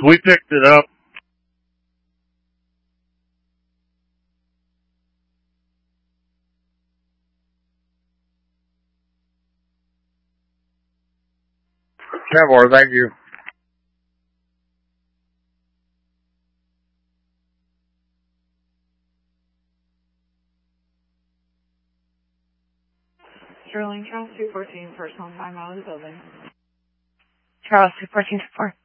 We picked it up. Trevor, thank you. Sterling, Charles 214, first home time out of the building. Charles 214 4.